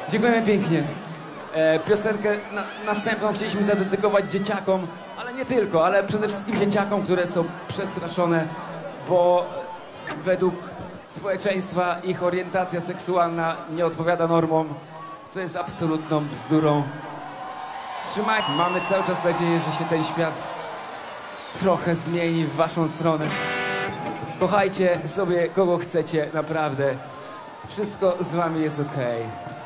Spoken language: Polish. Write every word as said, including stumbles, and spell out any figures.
Dziękujemy pięknie. E, piosenkę na, następną chcieliśmy zadedykować dzieciakom, ale nie tylko, ale przede wszystkim dzieciakom, które są przestraszone, bo według społeczeństwa ich orientacja seksualna nie odpowiada normom, co jest absolutną bzdurą. Trzymaj, mamy cały czas nadzieję, że się ten świat trochę zmieni w waszą stronę. Kochajcie sobie kogo chcecie, naprawdę. Wszystko z wami jest okej.